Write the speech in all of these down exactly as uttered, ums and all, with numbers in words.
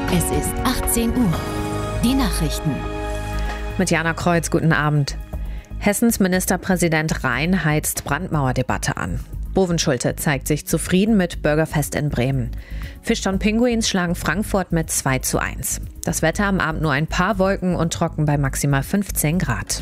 Es ist achtzehn Uhr. Die Nachrichten. Mit Jana Kreuz, guten Abend. Hessens Ministerpräsident Rhein heizt Brandmauerdebatte an. Bovenschulte zeigt sich zufrieden mit Bürgerfest in Bremen. Fischtown Penguins schlagen Frankfurt mit zwei zu eins. Das Wetter am Abend nur ein paar Wolken und trocken bei maximal fünfzehn Grad.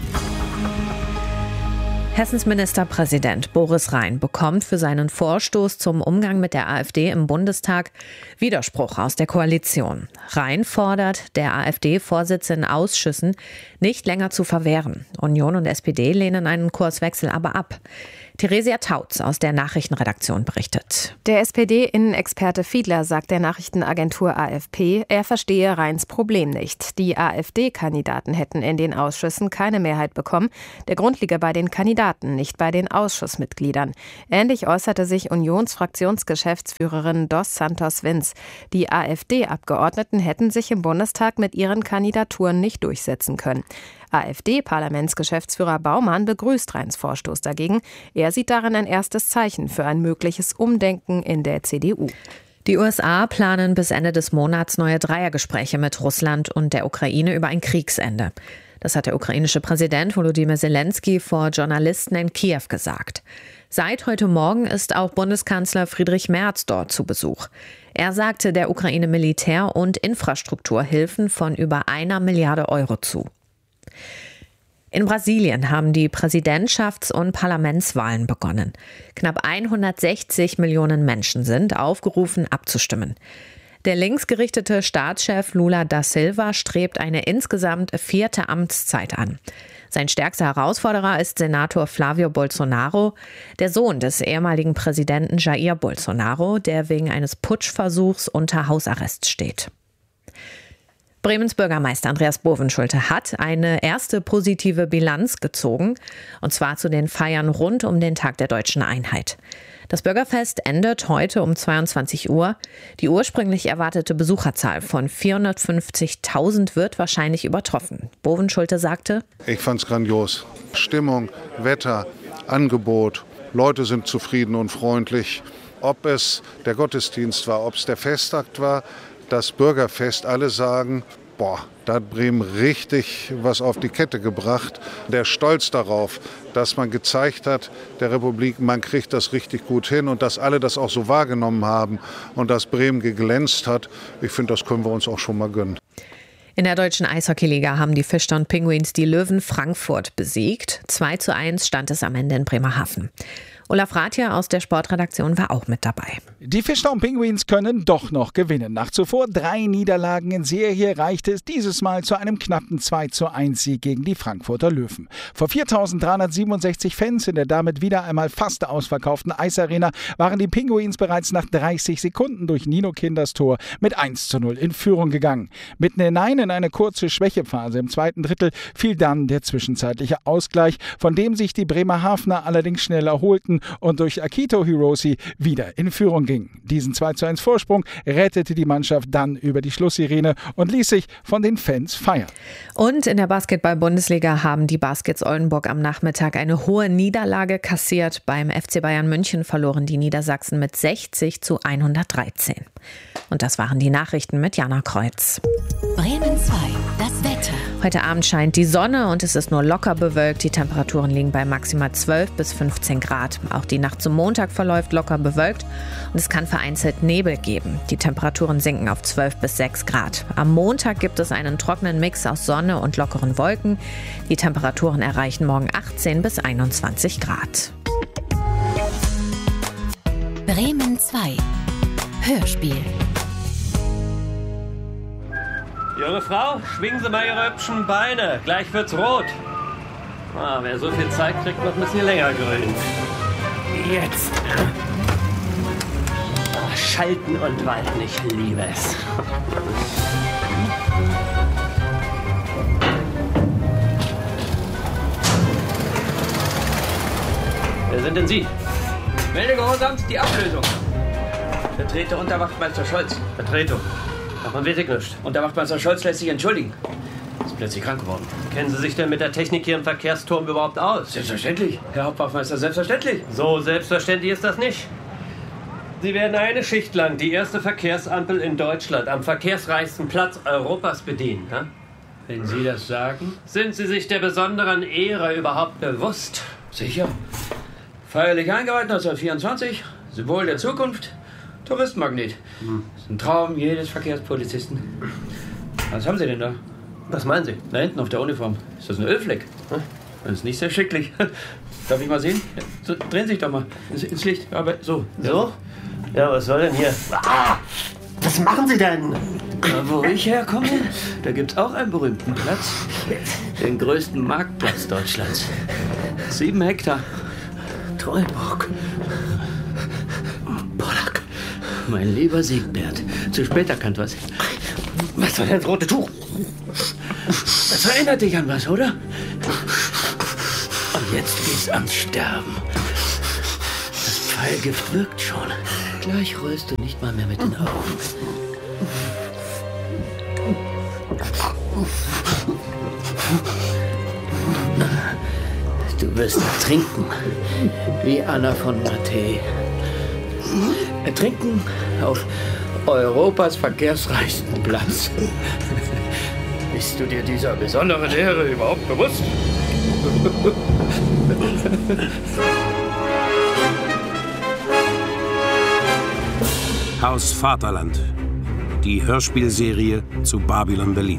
Hessens Ministerpräsident Boris Rhein bekommt für seinen Vorstoß zum Umgang mit der AfD im Bundestag Widerspruch aus der Koalition. Rhein fordert, der AfD-Vorsitz in Ausschüssen nicht länger zu verwehren. Union und S P D lehnen einen Kurswechsel aber ab. Theresia Tautz aus der Nachrichtenredaktion berichtet. Der S P D-Innenexperte Fiedler sagt der Nachrichtenagentur A F P, er verstehe Rheins Problem nicht. Die AfD-Kandidaten hätten in den Ausschüssen keine Mehrheit bekommen. Der Grund liege bei den Kandidaten, nicht bei den Ausschussmitgliedern. Ähnlich äußerte sich Unionsfraktionsgeschäftsführerin Dos Santos Vince. Die AfD-Abgeordneten hätten sich im Bundestag mit ihren Kandidaturen nicht durchsetzen können. AfD-Parlamentsgeschäftsführer Baumann begrüßt Rheins Vorstoß dagegen. Er sieht darin ein erstes Zeichen für ein mögliches Umdenken in der C D U. Die U S A planen bis Ende des Monats neue Dreiergespräche mit Russland und der Ukraine über ein Kriegsende. Das hat der ukrainische Präsident Volodymyr Zelensky vor Journalisten in Kiew gesagt. Seit heute Morgen ist auch Bundeskanzler Friedrich Merz dort zu Besuch. Er sagte der Ukraine Militär- und Infrastrukturhilfen von über einer Milliarde Euro zu. In Brasilien haben die Präsidentschafts- und Parlamentswahlen begonnen. Knapp hundertsechzig Millionen Menschen sind aufgerufen, abzustimmen. Der linksgerichtete Staatschef Lula da Silva strebt eine insgesamt vierte Amtszeit an. Sein stärkster Herausforderer ist Senator Flávio Bolsonaro, der Sohn des ehemaligen Präsidenten Jair Bolsonaro, der wegen eines Putschversuchs unter Hausarrest steht. Bremens Bürgermeister Andreas Bovenschulte hat eine erste positive Bilanz gezogen, und zwar zu den Feiern rund um den Tag der Deutschen Einheit. Das Bürgerfest endet heute um zweiundzwanzig Uhr. Die ursprünglich erwartete Besucherzahl von vierhundertfünfzigtausend wird wahrscheinlich übertroffen. Bovenschulte sagte: Ich fand's grandios. Stimmung, Wetter, Angebot, Leute sind zufrieden und freundlich. Ob es der Gottesdienst war, ob es der Festakt war, das Bürgerfest, alle sagen, boah, da hat Bremen richtig was auf die Kette gebracht. Der Stolz darauf, dass man gezeigt hat, der Republik, man kriegt das richtig gut hin und dass alle das auch so wahrgenommen haben und dass Bremen geglänzt hat. Ich finde, das können wir uns auch schon mal gönnen. In der deutschen Eishockeyliga haben die Fischtown Penguins die Löwen Frankfurt besiegt. zwei zu eins stand es am Ende in Bremerhaven. Olaf Rathje aus der Sportredaktion war auch mit dabei. Die Fischtown Penguins können doch noch gewinnen. Nach zuvor drei Niederlagen in Serie reichte es dieses Mal zu einem knappen zwei zu eins Sieg gegen die Frankfurter Löwen. Vor viertausenddreihundertsiebenundsechzig Fans in der damit wieder einmal fast ausverkauften Eisarena waren die Penguins bereits nach dreißig Sekunden durch Nino Kinders Tor mit eins zu null in Führung gegangen. Mitten hinein in eine kurze Schwächephase im zweiten Drittel fiel dann der zwischenzeitliche Ausgleich, von dem sich die Bremerhavener allerdings schnell erholten und durch Akito Hiroshi wieder in Führung ging. Diesen zwei zu eins Vorsprung rettete die Mannschaft dann über die Schlusssirene und ließ sich von den Fans feiern. Und in der Basketball-Bundesliga haben die Baskets Oldenburg am Nachmittag eine hohe Niederlage kassiert. Beim F C Bayern München verloren die Niedersachsen mit sechzig zu hundertdreizehn. Und das waren die Nachrichten mit Jana Kreuz. Bremen zwei, das Wetter. Heute Abend scheint die Sonne und es ist nur locker bewölkt. Die Temperaturen liegen bei maximal zwölf bis fünfzehn Grad. Auch die Nacht zum Montag verläuft locker bewölkt und es kann vereinzelt Nebel geben. Die Temperaturen sinken auf zwölf bis sechs Grad. Am Montag gibt es einen trockenen Mix aus Sonne und lockeren Wolken. Die Temperaturen erreichen morgen achtzehn bis einundzwanzig Grad. Bremen zwei, Hörspiel. Junge Frau, schwingen Sie mal Ihre hübschen Beine. Gleich wird's rot. Ah, wer so viel Zeit kriegt, noch ein bisschen länger grillen. Jetzt. Ah, schalten und walten, ich liebe es. Wer sind denn Sie? Melde gehorsamst die Ablösung. Vertreter Unterwachtmeister Scholz. Vertretung. Ach, man weiß ich nicht. Unterwachtmeister Scholz lässt sich entschuldigen. Ist plötzlich krank geworden. Kennen Sie sich denn mit der Technik hier im Verkehrsturm überhaupt aus? Selbstverständlich. Herr Hauptwachtmeister, selbstverständlich. So selbstverständlich ist das nicht. Sie werden eine Schicht lang die erste Verkehrsampel in Deutschland am verkehrsreichsten Platz Europas bedienen. Ja? Wenn Sie das sagen, sind Sie sich der besonderen Ehre überhaupt bewusst? Sicher. Feierlich eingeweiht neunzehnhundertvierundzwanzig, Symbol der Zukunft, Touristenmagnet. Hm. Das ist ein Traum jedes Verkehrspolizisten. Was haben Sie denn da? Was meinen Sie? Da hinten auf der Uniform. Ist das ein Ölfleck? Das ist nicht sehr schicklich. Darf ich mal sehen? Ja, so, drehen Sie sich doch mal ins, ins Licht. Aber so. So? Ja, was soll denn hier? Ah, was machen Sie denn? Da, wo ich herkomme, da gibt's auch einen berühmten Platz. Den größten Marktplatz Deutschlands. Sieben Hektar. Treuburg. Pollack. Mein lieber Siegbert. Zu spät erkannt, was? Was soll denn das rote Tuch? Das erinnert dich an was, oder? Und jetzt geht's ans Sterben. Das Pfeilgift wirkt schon. Gleich rollst du nicht mal mehr mit den Augen. Du wirst ertrinken, wie Anna von Matthä. Ertrinken auf Europas verkehrsreichsten Platz. Bist du dir dieser besonderen Ehre überhaupt bewusst? Haus Vaterland. Die Hörspielserie zu Babylon Berlin.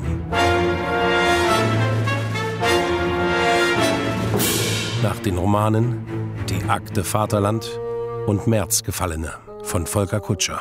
Nach den Romanen Die Akte Vaterland und Märzgefallene von Volker Kutscher.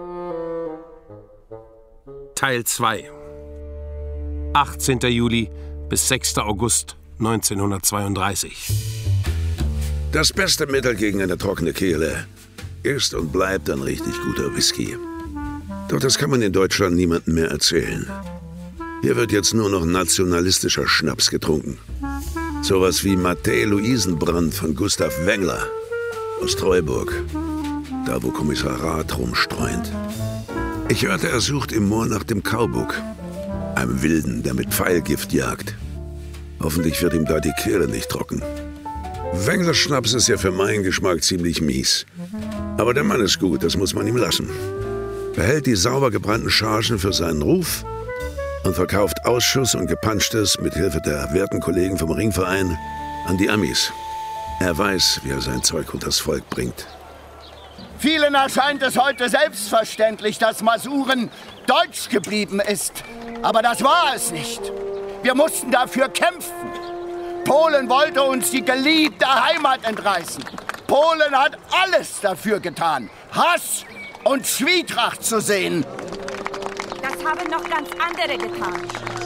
Teil zwei. achtzehnter Juli bis sechster August neunzehnhundertzweiunddreißig. Das beste Mittel gegen eine trockene Kehle ist und bleibt ein richtig guter Whisky. Doch das kann man in Deutschland niemandem mehr erzählen. Hier wird jetzt nur noch nationalistischer Schnaps getrunken. Sowas wie Matthä Luisenbrand von Gustav Wengler aus Treuburg, da wo Kommissar Rath rumstreunt. Ich hörte, er sucht im Moor nach dem Kaubuk, einem Wilden, der mit Pfeilgift jagt. Hoffentlich wird ihm da die Kehle nicht trocken. Wengler Schnaps ist ja für meinen Geschmack ziemlich mies. Aber der Mann ist gut, das muss man ihm lassen. Behält die sauber gebrannten Chargen für seinen Ruf und verkauft Ausschuss und Gepanschtes mit Hilfe der werten Kollegen vom Ringverein an die Amis. Er weiß, wie er sein Zeug unters Volk bringt. Vielen erscheint es heute selbstverständlich, dass Masuren deutsch geblieben ist. Aber das war es nicht. Wir mussten dafür kämpfen. Polen wollte uns die geliebte Heimat entreißen. Polen hat alles dafür getan, Hass und Zwietracht zu sehen. Das haben noch ganz andere getan.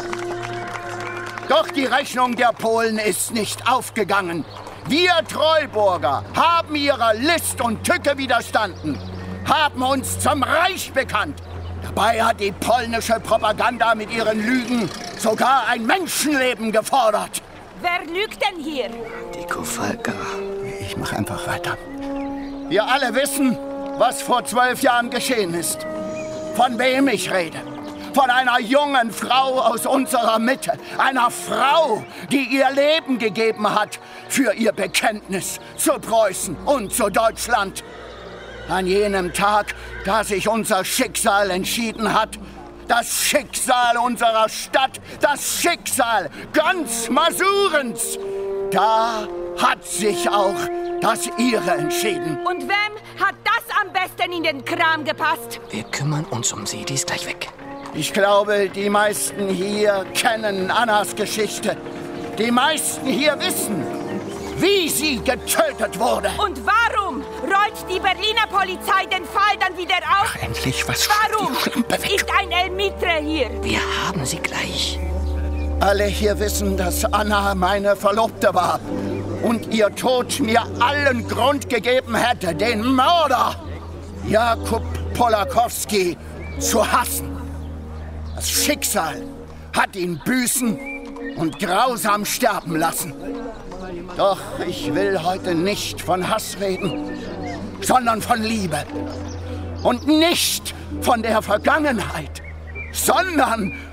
Doch die Rechnung der Polen ist nicht aufgegangen. Wir Treuburger haben ihrer List und Tücke widerstanden, haben uns zum Reich bekannt. Dabei hat die polnische Propaganda mit ihren Lügen sogar ein Menschenleben gefordert. Wer lügt denn hier? Die Kowalka. Ich mach einfach weiter. Wir alle wissen, was vor zwölf Jahren geschehen ist. Von wem ich rede. Von einer jungen Frau aus unserer Mitte. Einer Frau, die ihr Leben gegeben hat für ihr Bekenntnis zu Preußen und zu Deutschland. An jenem Tag, da sich unser Schicksal entschieden hat, das Schicksal unserer Stadt, das Schicksal ganz Masurens, da hat sich auch das ihre entschieden. Und wem hat das am besten in den Kram gepasst? Wir kümmern uns um sie, die ist gleich weg. Ich glaube, die meisten hier kennen Annas Geschichte. Die meisten hier wissen, wie sie getötet wurde. Und warum rollt die Berliner Polizei den Fall dann wieder auf? Ach, endlich, was Warum ist ein Elmitre hier? Wir haben sie gleich. Alle hier wissen, dass Anna meine Verlobte war und ihr Tod mir allen Grund gegeben hätte, den Mörder Jakub Polakowski zu hassen. Das Schicksal hat ihn büßen und grausam sterben lassen. Doch ich will heute nicht von Hass reden, sondern von Liebe. Und nicht von der Vergangenheit, sondern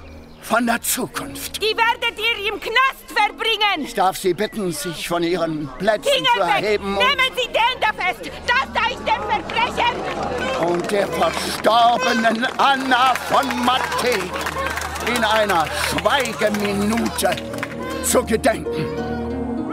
von der Zukunft. Die werdet ihr im Knast verbringen. Ich darf Sie bitten, sich von Ihren Plätzen Finger zu weg. erheben. Nehmen Sie den da fest. Das da ist der Verbrecher. Und der verstorbenen Anna von Matthäi in einer Schweigeminute zu gedenken.